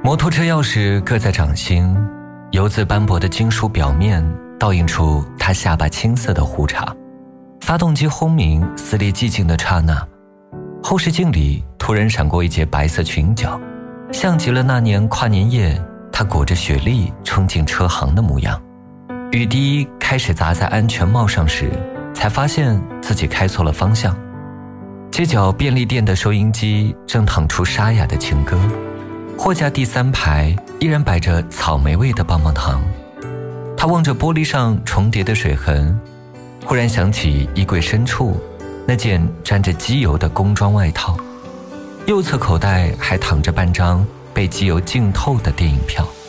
摩托车钥匙搁在掌心，油渍斑驳的金属表面倒映出他下巴青涩的胡茬。发动机轰鸣撕裂寂静的刹那，后视镜里突然闪过一截白色裙角，像极了那年跨年夜他裹着雪粒冲进车行的模样。雨滴开始砸在安全帽上时，才发现自己开错了方向。街角便利店的收音机正淌出沙哑的情歌，货架第3排依然摆着草莓味的棒棒糖。他望着玻璃上重叠的水痕，忽然想起衣柜深处那件沾着机油的工装外套，右侧口袋还躺着半张被机油浸透的电影票。